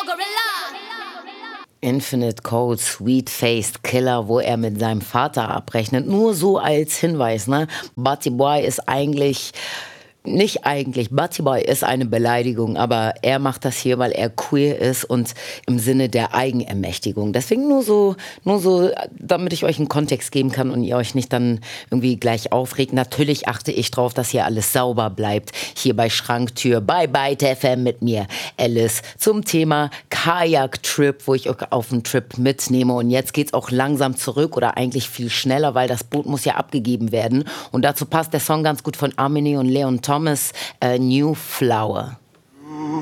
Infinite Code, Sweet-Faced Killer, wo er mit seinem Vater abrechnet. Nur so als Hinweis, ne? Butty Boy ist Butty Boy ist eine Beleidigung, aber er macht das hier, weil er queer ist und im Sinne der Eigenermächtigung. Deswegen nur so, damit ich euch einen Kontext geben kann und ihr euch nicht dann irgendwie gleich aufregt. Natürlich achte ich drauf, dass hier alles sauber bleibt. Hier bei Schranktür, bei Byte FM mit mir, Alice, zum Thema Kajak-Trip, wo ich euch auf einen Trip mitnehme. Und jetzt geht's auch langsam zurück oder eigentlich viel schneller, weil das Boot muss ja abgegeben werden. Und dazu passt der Song ganz gut von Armini und Leon Thomas, New Flower.